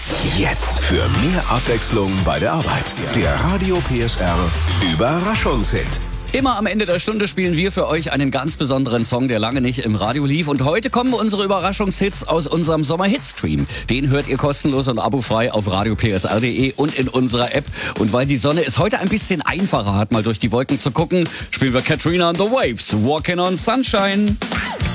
Jetzt für mehr Abwechslung bei der Arbeit. Der Radio PSR Überraschungshit. Immer am Ende der Stunde spielen wir für euch einen ganz besonderen Song, der lange nicht im Radio lief. Und heute kommen unsere Überraschungshits aus unserem Sommer-Hit-Stream. Den hört ihr kostenlos und abofrei auf radiopsr.de und in unserer App. Und weil die Sonne es heute ein bisschen einfacher hat, mal durch die Wolken zu gucken, spielen wir Katrina and the Waves, Walking on Sunshine.